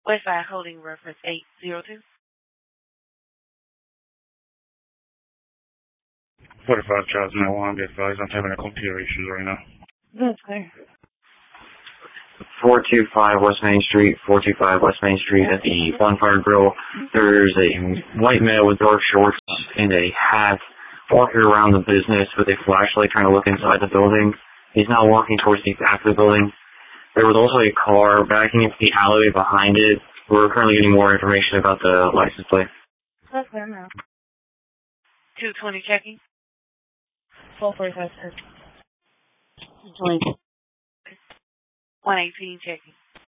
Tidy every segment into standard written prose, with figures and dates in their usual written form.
Westside Holding reference 802. 45 Charles Marijuana, get advised I'm having a computer issues right now. That's clear. 425 West Main Street, 425 West Main Street at the Bonfire Grill. There's a white male with dark shorts and a hat walking around the business with a flashlight trying to look inside the building. He's now walking towards the back of the building. There was also a car backing into the alleyway behind it. We're currently getting more information about the license plate. That's clear now. 220 checking. 445 sir. 118 checking.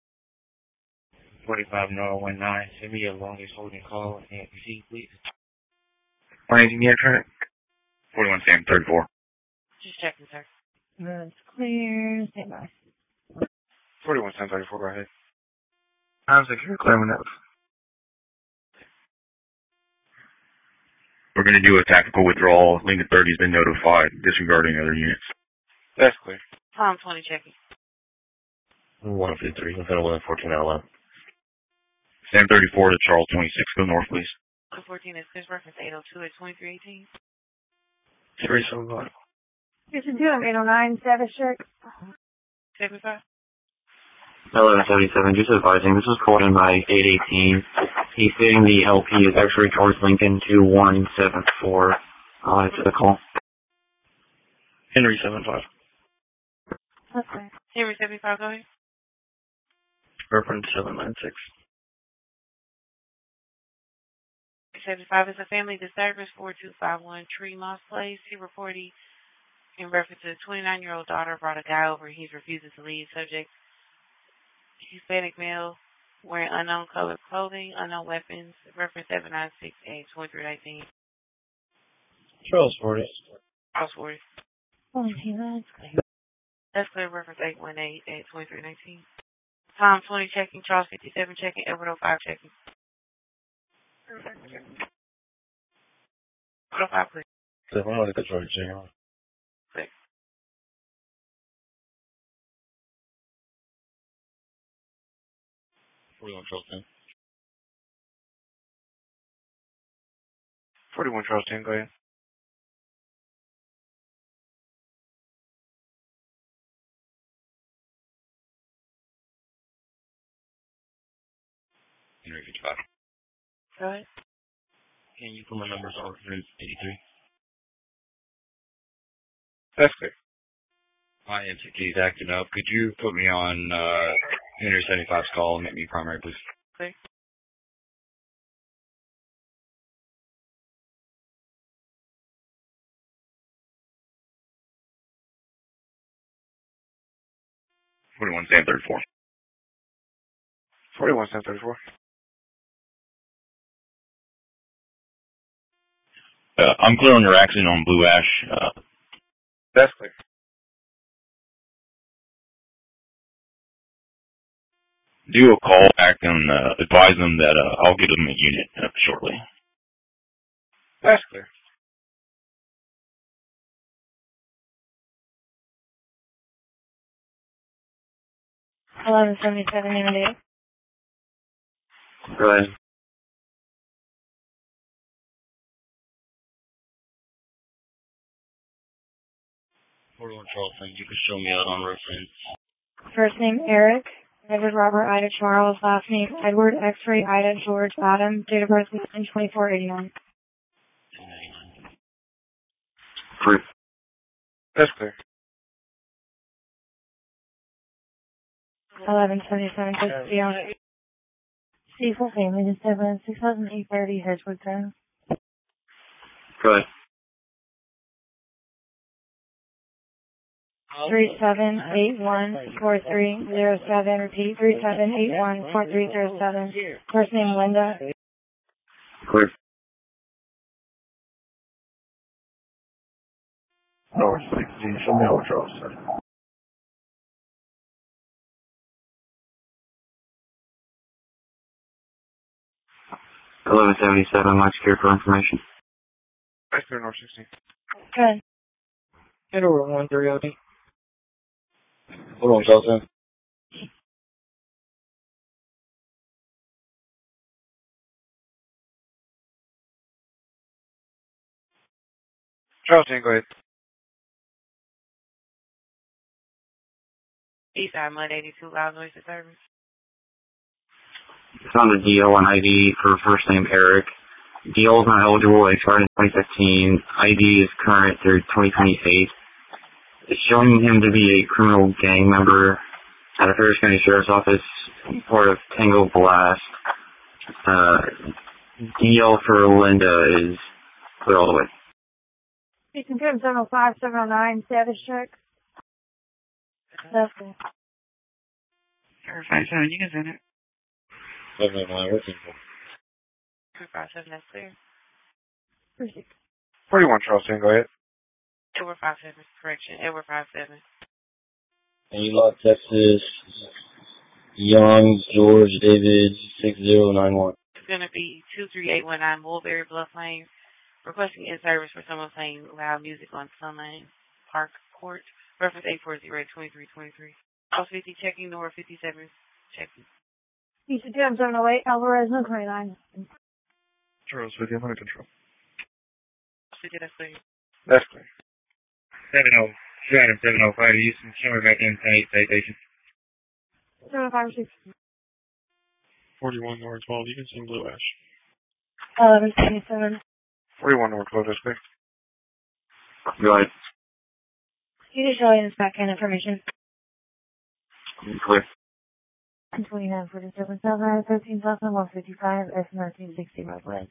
45 019, send me your longest holding call and APC, please. 118, yeah, turn it. 41 Sam 34. Just checking, sir. That's clear. Stand by. 41 Sam 34, go ahead. I'm secure, clear enough. We're going to do a tactical withdrawal. Lincoln 30 has been notified, disregarding other units. That's clear. Tom 20 checking. 153, within 1114 out loud. Sam 34 to Charles 26, go north, please. 14 is this reference 802 at 2318. 375. Here's a 809, Savage Shark. 75. 1177, just advising, this was called in by 818. He's stating the LP is actually towards Lincoln 2174. I'll answer the call. Henry 75. Okay. Henry 75, go ahead. Reference 796. 75 is a family disturbance, 4251 Tree Moss Place. He reported in reference to the 29-year-old daughter brought a guy over. He's refusing to leave. Subject, Hispanic male, wearing unknown colored clothing, unknown weapons. Reference 796 at 2319. Charles 40. Charles 40. That's clear. That's clear. Reference 818 at 2319. Tom 20 checking. Charles 57 checking. Edward 05 checking. 05, please. So I'm going to control your checking. Click. 41 Charles 10. 41 Charles 10, go ahead. Henry 55. Go ahead. Can you put my numbers on 83? That's clear. My entity is acting up. Could you put me on Henry 75's call and make me primary, please? Clear. Sam 34. 41 Sam 34. I'm clear on your accident on Blue Ash. That's clear. Do a call back and advise them that I'll get them a unit shortly. That's clear. Eleven 77 unit 8. Go ahead. Charles, you can show me out on reference. First name Eric. Edward Robert Ida Charles. Last name Edward X-ray Ida George Adam. Date of birth 2489. Clear. That's clear. 1177 just beyond Cecil family disturbance 6830 Hedgewood Drive. Go ahead. 37814307. Repeat 37814307. First name Linda. Clear. North 16, show me how it draws, sir. 1177, Mike secure for information. That's clear, North 16. Good. Edward 1308. Hold on, Charles 10. Charleston, go ahead. Eastside Mud 82 Loud Noise Service. Found a deal on ID for first name Eric. Deal is not eligible, expired in 2015. ID is current through 2028. It's showing him to be a criminal gang member at the Ferris County Sheriff's Office, part of Tango Blast. Deal for Linda is clear all the way. You can turn 705, 709, status check. That's it. Verify 7, you can send it. 709, what's info? 257, that's clear. 41 Charleston, go ahead. Edward 57, correction, Edward 57. Lock, Texas, Young, George, David, 6091. It's going to be 23819 Mulberry Bluff Lane. Requesting in-service for someone playing loud music on Sun Lane Park Court. Reference 840-2323. House 50 checking, Nora 57 checking. East 708, Alvarez, no 29. Charles, with you, under control. House 50, that's clear. That's clear. 705, Houston, somewhere back in citation. 705, 6. 41 North 12, you can send Blue Ash. 1177. 41 North 12, that's clear. Go ahead. You just show in this backend information. Clear. 2947, 13,155, S1960 Northwest.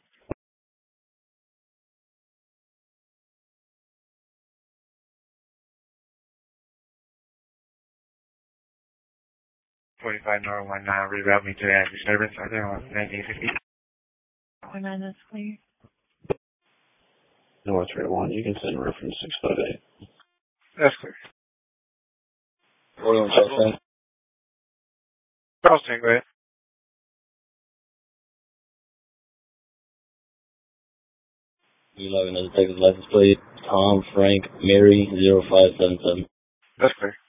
Nora 19, reroute me to the active service. Are there on 1950? 29, that's clear. North 31, you can send reference 658. That's clear. 41 Charleston. Charleston, go ahead. U11 as a Texas license plate. Tom, Frank, Mary, 0577. That's clear.